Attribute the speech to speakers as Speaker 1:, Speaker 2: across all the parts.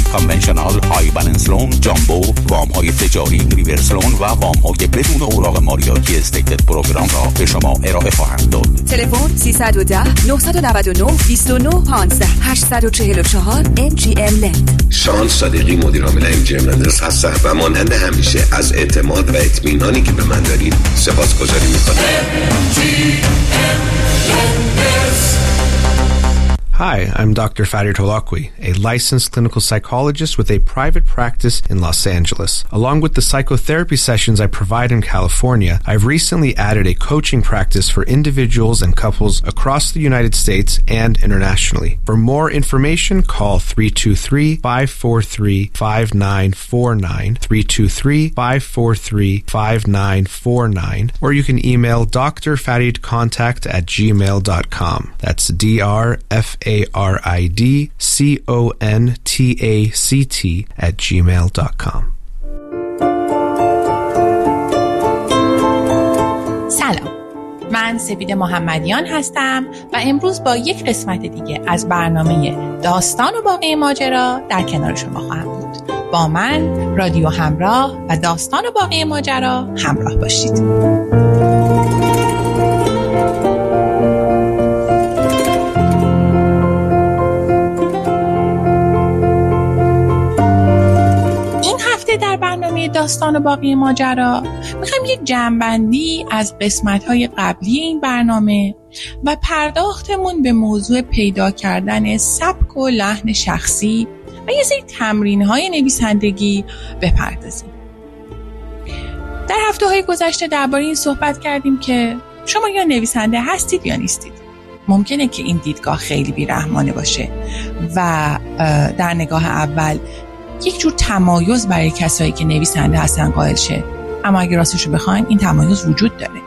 Speaker 1: کانونشنال، های بالانس لون، جامبو، وام های تجاری، ریورس لون و وام های بدون اوراق مالیاتی استیتد پروگرام را به شما ارائه خواهند داد.
Speaker 2: تلفن 310 999 29 15 844 MGM لند.
Speaker 3: شان صادقی مدیر عامل MGM لندرز هستم و مانند همیشه از اعتماد و اطمینانی که به من دارید سپاسگزاری می‌کنم.
Speaker 4: Hi, I'm Dr. Farid Holakwi, a licensed clinical psychologist with a private practice in Los Angeles. Along with the psychotherapy sessions I provide in California, I've recently added a coaching practice for individuals and couples across the United States and internationally. For more information, call 323-543-5949, 323-543-5949, or you can email drfaridcontact@gmail.com. That's DRFARIDCONTACT@gmail.com.
Speaker 5: سلام، من سپید محمدیان هستم و امروز با یک قسمت دیگه از برنامه داستان و باقی ماجرا در کنار شما خواهم بود. با من رادیو همراه و داستان و باقی ماجرا همراه باشید. در برنامه داستان و باقی ماجرا میخوایم یک جمع‌بندی از قسمت‌های قبلی این برنامه و پرداختمون به موضوع پیدا کردن سبک و لحن شخصی و یه سری تمرین‌های نویسندگی بپردازیم. در هفته‌های گذشته درباره این صحبت کردیم که شما یا نویسنده هستید یا نیستید. ممکنه که این دیدگاه خیلی بی‌رحمانه باشه و در نگاه اول یک جور تمایز برای کسایی که نویسنده هستن قائل شه، اما اگه راستشو بخوایم این تمایز وجود داره.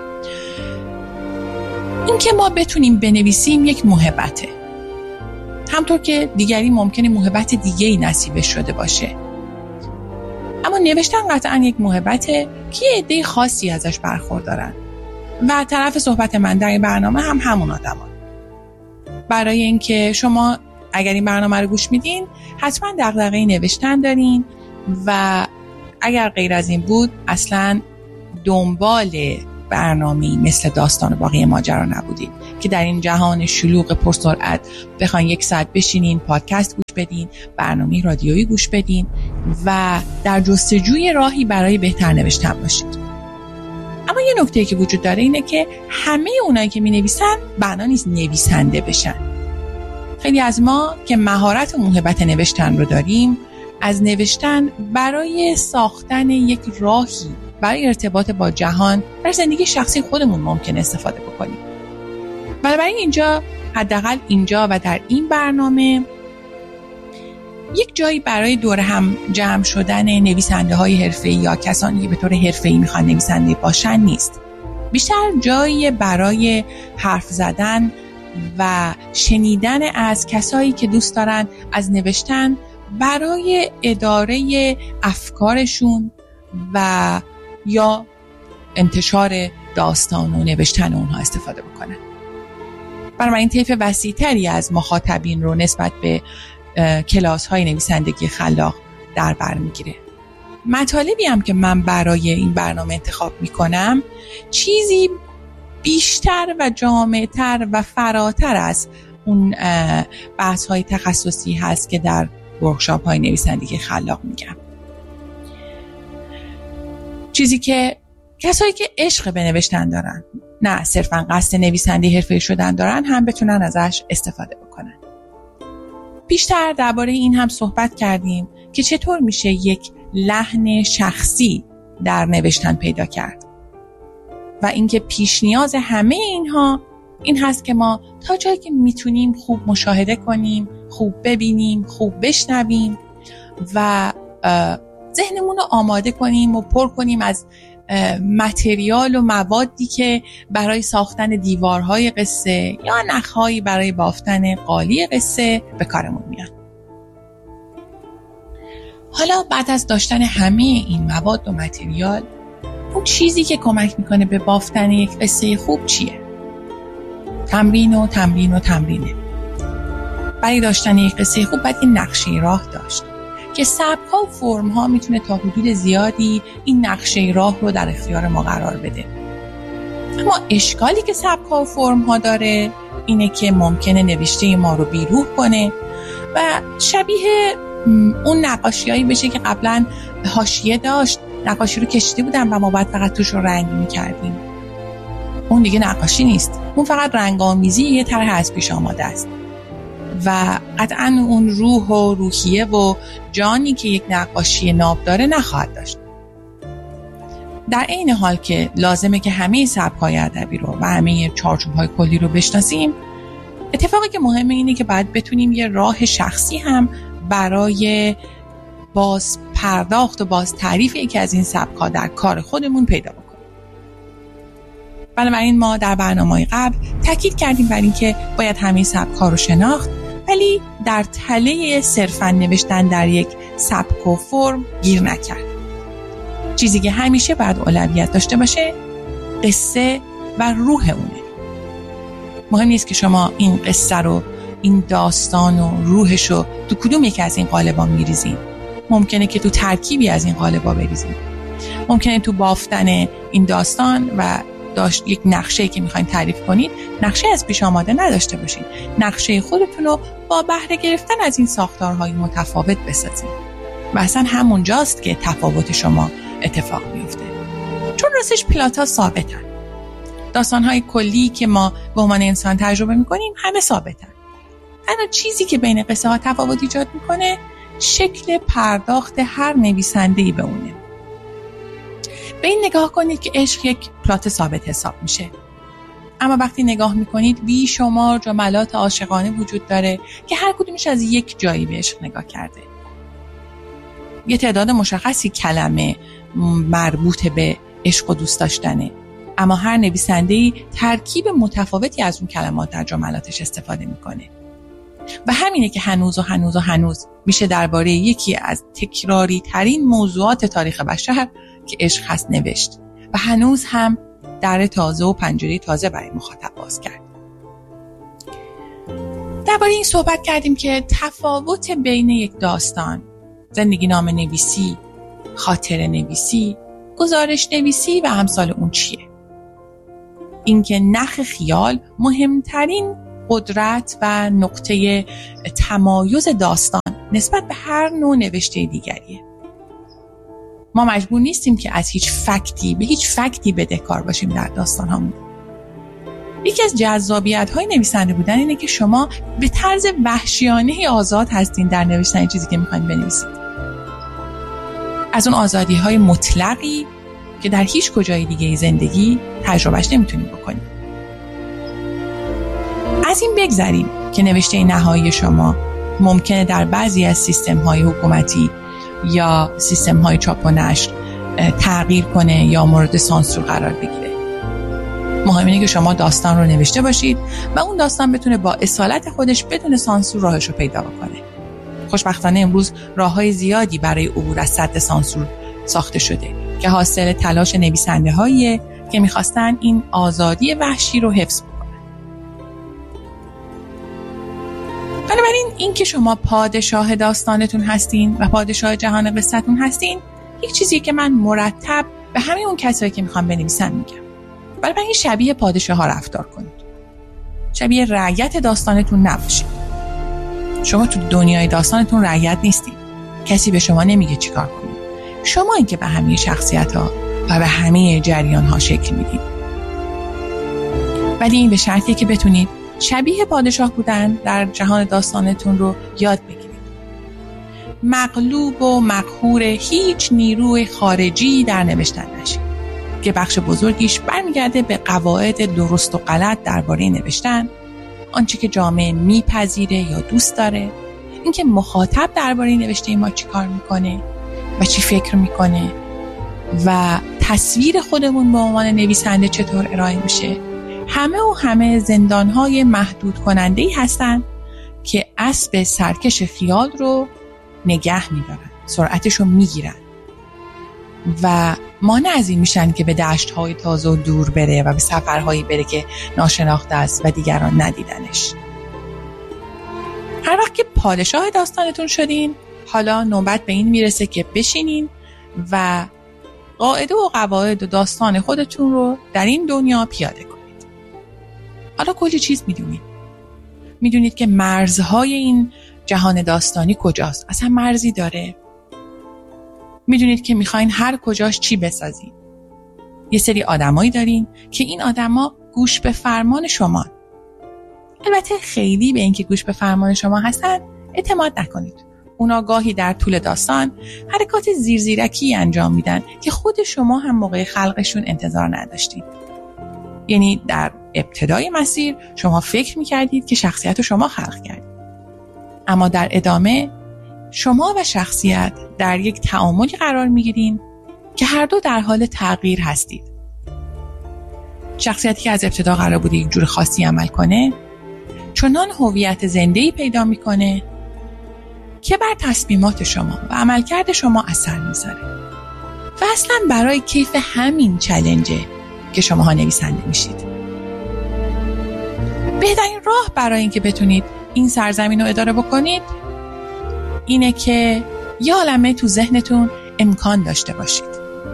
Speaker 5: این که ما بتونیم بنویسیم یک موهبته، همطور که دیگری ممکنه موهبت دیگه‌ای نصیبش شده باشه، اما نوشتن قطعا یک موهبته که یه عده خاصی ازش برخوردارن و طرف صحبت من در این برنامه هم همون آدمان. برای اینکه شما اگر این برنامه رو گوش میدین حتما دغدغه نوشتن دارین و اگر غیر از این بود اصلا دنبال برنامه‌ای مثل داستان و باقی ماجرا نبودین که در این جهان شلوغ پرسرعت بخواین 1 ساعت بشینین پادکست گوش بدین، برنامه رادیویی گوش بدین و در جستجوی راهی برای بهتر نوشتن باشید. اما یه نکته که وجود داره اینه که همه اونایی که می‌نویسن بنا نیست نویسنده بشن. خیلی از ما که مهارت و موهبت نوشتن رو داریم، از نوشتن برای ساختن یک راهی برای ارتباط با جهان در زندگی شخصی خودمون ممکن استفاده بکنیم. بنابراین اینجا، حداقل اینجا و در این برنامه، یک جایی برای دور هم جمع شدن نویسنده های حرفه‌ای یا کسانی که به طور حرفه‌ای میخوان نویسنده باشن نیست. بیشتر جایی برای حرف زدن و شنیدن از کسایی که دوست دارن از نوشتن برای اداره افکارشون و یا انتشار داستان و نوشتن اونها استفاده بکنن. بنابراین طیف وسیع‌تری از مخاطبین رو نسبت به کلاس‌های نویسندگی خلاق در بر میگیره. مطالبی هم که من برای این برنامه انتخاب میکنم چیزی بیشتر و جامع‌تر و فراتر از اون بحث‌های تخصصی هست که در ورکشاپ‌های نویسندگی خلاق میگم. چیزی که کسایی که عشق به نوشتن دارن، نه صرفاً قصد نویسنده حرفه‌ای شدن دارن، هم بتونن ازش استفاده بکنن. بیشتر درباره این هم صحبت کردیم که چطور میشه یک لحن شخصی در نوشتن پیدا کرد و اینکه پیش نیاز همه اینها این هست که ما تا جایی که میتونیم خوب مشاهده کنیم، خوب ببینیم، خوب بشنویم و ذهنمون رو آماده کنیم و پر کنیم از متریال و موادی که برای ساختن دیوارهای قصه یا نخهایی برای بافتن قالی قصه به کارمون میاد. حالا بعد از داشتن همه این مواد و متریال، اون چیزی که کمک میکنه به بافتن یک قصه خوب چیه؟ تمرین و تمرین و تمرینه. برای داشتن یک قصه خوب باید این نقشه راه داشت. که سبک‌ها و فرم‌ها میتونه تا حدود زیادی این نقشه راه رو در اختیار ما قرار بده. اما اشکالی که سبک‌ها و فرم‌ها داره اینه که ممکنه نوشته ما رو بیروح کنه و شبیه اون نقاشیایی بشه که قبلا حاشیه داشت، نقاشی رو کشیده بودن و ما باید فقط توش رو رنگ می‌کردیم. اون دیگه نقاشی نیست، اون فقط رنگ‌آمیزی یه طرح از پیش آماده است و قطعاً اون روح و روحیه و جانی که یک نقاشی ناب داره نخواهد داشت. در این حال که لازمه که همه سبک‌های ادبی رو و همه چارچوب‌های کلی رو بشناسیم، اتفاقی که مهمه اینه که باید بتونیم یه راه شخصی هم برای باز پرداخت و باز تعریف یکی از این سبک‌ها در کار خودمون پیدا بکنیم. بنابراین ما در برنامه‌های قبل تاکید کردیم بر این که باید همه سبک‌ها رو شناخت، ولی در تله صرفاً نوشتن در یک سبک و فرم گیر نکرد. چیزی که همیشه باید اولویت داشته باشه قصه و روح اونه. مهم نیست که شما این قصه رو، این داستان و روحش رو تو کدوم یکی از این قالب‌ها میریزین. ممکنه که تو ترکیبی از این قالب‌ها بریزین. ممکنه تو بافتن این داستان و یک نقشه‌ای که می‌خواید تعریف کنید، نقشه از پیش آماده نداشته باشین. نقشه خودتون رو با بهره گرفتن از این ساختارهای متفاوت بسازید. و اصلا همونجاست که تفاوت شما اتفاق میفته. چون راستش پلات‌ها ثابتن. داستان‌های کلی که ما به عنوان انسان تجربه می‌کنیم همه ثابتن. تنها چیزی که بین قصه ها تفاوت ایجاد می‌کنه شکل پرداخت هر نویسنده‌ای به اونه. به این نگاه کنید که عشق یک پلات ثابت حساب میشه. اما وقتی نگاه می‌کنید بیشمار جملات عاشقانه وجود داره که هر کدومش از یک جایی به عشق نگاه کرده. یه تعداد مشخصی کلمه مربوط به عشق و دوست داشتنه، اما هر نویسنده‌ای ترکیب متفاوتی از اون کلمات در جملاتش استفاده میکنه و همینه که هنوز میشه درباره یکی از تکراری ترین موضوعات تاریخ بشر که عشق هست نوشت و هنوز هم در تازه و پنجره تازه برای مخاطب باز کرد. درباره این صحبت کردیم که تفاوت بین یک داستان، زندگی نامه نویسی، خاطره نویسی، گزارش نویسی و امثال اون چیه؟ اینکه نخ خیال مهمترین قدرت و نقطه تمایز داستان نسبت به هر نوع نوشته دیگریه. ما مجبور نیستیم که از هیچ فکتی بدهکار باشیم در داستان همون. یکی از جذابیت‌های نویسنده بودن اینه که شما به طرز وحشیانه آزاد هستین در نوشتن چیزی که میخواین بنویسید. از اون آزادی‌های مطلقی که در هیچ کجای دیگه زندگی تجربهش نمیتونیم بکنیم. از این بگذریم که نوشته نهایی شما ممکنه در بعضی از سیستم‌های حکومتی یا سیستم‌های چاپ و نشر تغییر کنه یا مورد سانسور قرار بگیره. مهم اینه که شما داستان رو نوشته باشید و اون داستان بتونه با اصالت خودش بدون سانسور راهش رو پیدا بکنه. خوشبختانه امروز راه‌های زیادی برای عبور از سد سانسور ساخته شده که حاصل تلاش نویسنده‌هاییه که می‌خواستن این آزادی وحشی رو حفظ بکنن. بنابراین این که شما پادشاه داستانتون هستین و پادشاه جهان قصتون هستین، یک چیزی که من مرتب به همه اون کسایی که میخوام بنویسن میگم. بنابراین شبیه پادشاه ها رفتار کنید. شبیه رعیت داستانتون نباشید. شما تو دنیای داستانتون رعیت نیستید. کسی به شما نمیگه چیکار کنید. شما این که به همه شخصیت‌ها و به همه جریان‌ها شکل میدید. ولی این به شرطی که بتونید شبیه پادشاه بودن در جهان داستانتون رو یاد بگیرید. مغلوب و مقهور هیچ نیروی خارجی در نوشتن نشید که بخش بزرگیش برمیگرده به قواعد درست و غلط درباره نوشتن، آنچه که جامعه میپذیره یا دوست داره، اینکه مخاطب درباره نوشته ما چی کار میکنه و چی فکر میکنه و تصویر خودمون به عنوان نویسنده چطور ارائه میشه. همه زندانهای محدود کننده‌ای هستن که اسب سرکش خیال رو نگه میدارن، سرعتش رو میگیرن و مانع از این میشن که به دشت‌های تازه و دور بره و به سفرهایی بره که ناشناخته است و دیگران ندیدنش. هر وقت که پادشاه داستانتون شدین، حالا نوبت به این میرسه که بشینین و قاعده و قواعد و داستان خودتون رو در این دنیا پیاده کنید. حالا کلی چیز میدونید که مرزهای این جهان داستانی کجاست؟ اصلا مرزی داره؟ میدونید که میخواین هر کجاش چی بسازین. یه سری آدمایی دارین که این آدما گوش به فرمان شما. البته خیلی به اینکه گوش به فرمان شما هستن اعتماد نکنید. اونا گاهی در طول داستان حرکات زیرزیرکی انجام میدن که خود شما هم موقع خلقشون انتظار نداشتین. یعنی در ابتدای مسیر شما فکر میکردید که شخصیت رو شما خلق کردید، اما در ادامه شما و شخصیت در یک تعاملی قرار میگیرین که هر دو در حال تغییر هستید. شخصیتی که از ابتدا قرار بوده یک جور خاصی عمل کنه چنان هویت زنده‌ای پیدا میکنه که بر تصمیمات شما و عملکرد شما اثر میذاره و اصلا برای کیف همین چالنجه که شماها نویسنده میشید. بهترین راه برای اینکه بتونید این سرزمین رو اداره بکنید اینه که یه عالمه تو ذهنتون امکان داشته باشید،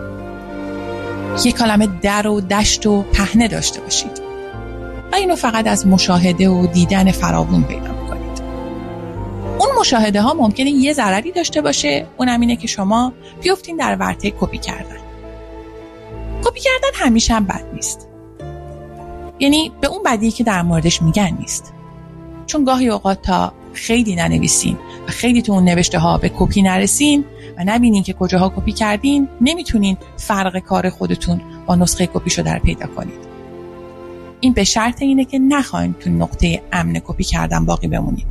Speaker 5: یک عالمه در و دشت و پهنه داشته باشید و اینو فقط از مشاهده و دیدن فراوون پیدا میکنید. اون مشاهده ها ممکنه یه ضرری داشته باشه، اونم اینه که شما بیفتین در ورطه کپی کردن. کپی کردن همیشه هم بد نیست، یعنی به اون بدی که در موردش میگن نیست، چون گاهی اوقات تا خیلی ننویسین و خیلی تو اون نوشته ها به کپی نرسین و نبینین که کجاها کپی کردین، نمیتونین فرق کار خودتون با نسخه کپی شده رو پیدا کنید. این به شرط اینه که نخواین تو نقطه امن کپی کردن باقی بمونید.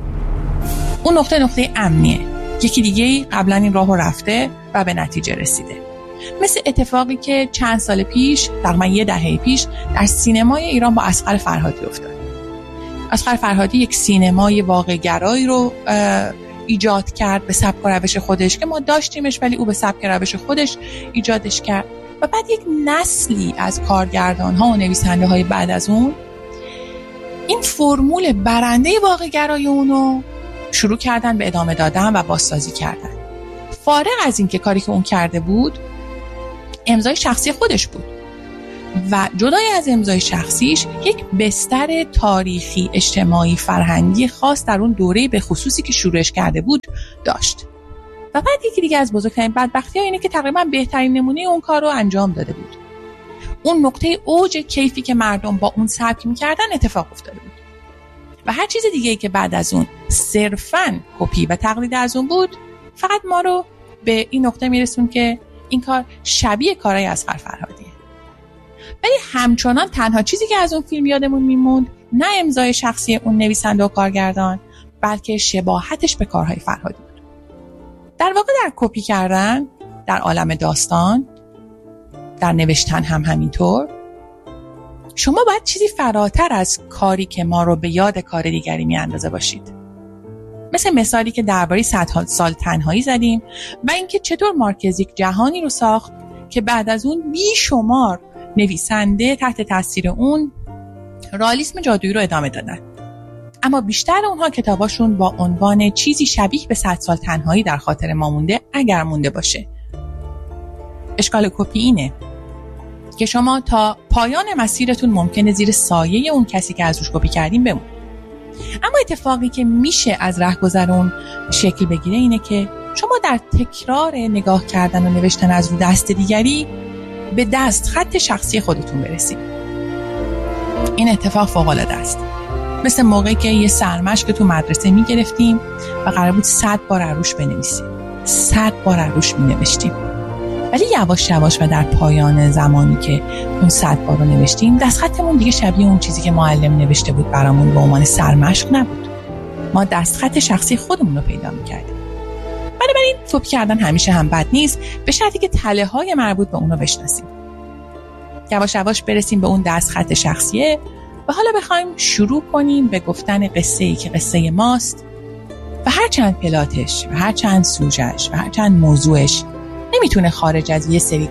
Speaker 5: اون نقطه امنیه. یکی دیگه قبلا این راهو رفته و به نتیجه رسیده. مثل اتفاقی که چند سال پیش، تقریبا یه دهه پیش، در سینمای ایران با اصغر فرهادی افتاد. اصغر فرهادی یک سینمای واقع‌گرایی رو ایجاد کرد به سبک و روش خودش که ما داشتیمش، ولی او به سبک و روش خودش ایجادش کرد و بعد یک نسلی از کارگردان‌ها و نویسنده‌های بعد از اون این فرمول برنده واقع‌گرای اونو شروع کردن به ادامه دادن و بازسازی کردن. فارغ از این که کاری که اون کرده بود امضای شخصی خودش بود و جدای از امضای شخصیش یک بستر تاریخی، اجتماعی، فرهنگی خاص در اون دوره به خصوصی که شروعش کرده بود داشت. و بعد یکی دیگه از بزرگترین بدبختی‌ها اینه که تقریبا بهترین نمونه اون کار رو انجام داده بود. اون نقطه اوج کیفی که مردم با اون سبک می‌کردن اتفاق افتاده بود. و هر چیز دیگه‌ای که بعد از اون صرفاً کپی و تقلید از اون بود، فقط ما رو به این نقطه میرسون که این کار شبیه کارهای اصغر فرهادیه. ولی همچنان تنها چیزی که از اون فیلم یادمون میموند نه امضای شخصی اون نویسنده و کارگردان، بلکه شباهتش به کارهای فرهادی بود. در واقع در کپی کردن، در عالم داستان، در نوشتن هم همینطور، شما باید چیزی فراتر از کاری که ما رو به یاد کار دیگری میاندازه باشید. مثل مثالی که درباره 100 سال تنهایی زدیم و اینکه چطور مارکز یک جهانی رو ساخت که بعد از اون بیشمار نویسنده تحت تاثیر اون رئالیسم جادویی رو ادامه دادن. اما بیشتر اونها کتاباشون با عنوان چیزی شبیه به 100 سال تنهایی در خاطر ما مونده، اگر مونده باشه. اشکال کپی اینه که شما تا پایان مسیرتون ممکنه زیر سایه اون کسی که از روش کپی کردین بمونید. اما اتفاقی که میشه از رهگذر اون شکل بگیره اینه که شما در تکرار نگاه کردن و نوشتن از رو دست دیگری به دست خط شخصی خودتون برسید. این اتفاق فوق‌العاده است. مثل موقعی که یه سرمشق تو مدرسه میگرفتیم و قرار بود 100 بار روش بنویسیم. 100 بار روش مینوشتیم. ولی یواش یواش و در پایان زمانی که اون 100 بار رو نوشتیم، دستخطمون دیگه شبیه اون چیزی که معلم نوشته بود برامون به عنوان سرمشق نبود. ما دستخط شخصی خودمون رو پیدا می‌کردیم. بنابراین کپی کردن همیشه هم بد نیست، به شرطی که تله‌های مربوط به اون رو بشناسیم. یواش یواش برسیم به اون دستخط شخصیه و حالا بخوایم شروع کنیم به گفتن قصه‌ای که قصه ماست و هر چند پلاتش و هر چند سوژه‌اش و هر چند موضوعش نمیتونه خارج از یه سری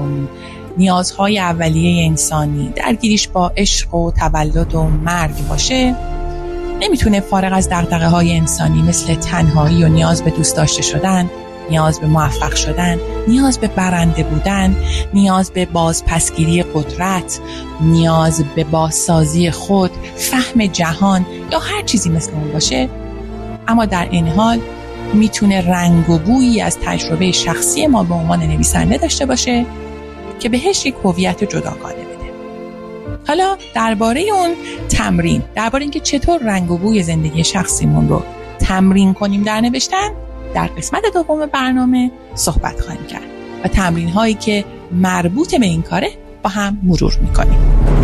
Speaker 5: نیازهای اولیه انسانی، درگیریش با عشق و تولد و مرگ باشه، نمیتونه فارغ از دغدغه‌های انسانی مثل تنهایی و نیاز به دوست داشته شدن، نیاز به موفق شدن، نیاز به برنده بودن، نیاز به بازپسگیری قدرت، نیاز به بازسازی خود، فهم جهان یا هر چیزی مثل اون باشه، اما در این حال میتونه رنگ و بویی از تجربه شخصی ما به عنوان نویسنده داشته باشه که بهش یک هویت جداگانه بده. حالا درباره اون تمرین، درباره اینکه چطور رنگ و بوی زندگی شخصیمون رو تمرین کنیم در نوشتن، در قسمت دوم برنامه صحبت خواهیم کرد و تمرین هایی که مربوط به این کاره با هم مرور میکنیم.